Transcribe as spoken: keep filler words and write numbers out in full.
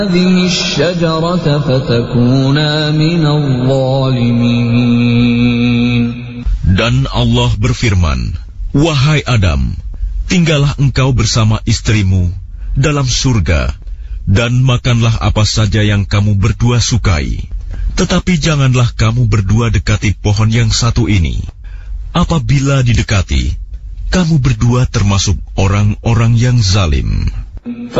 هذه الشجرة فتكونا من الظالمين. Dan Allah berfirman, wahai Adam, tinggallah engkau bersama istrimu dalam surga, dan makanlah apa saja yang kamu berdua sukai. Tetapi janganlah kamu berdua dekati pohon yang satu ini. Apabila didekati, kamu berdua termasuk orang-orang yang zalim.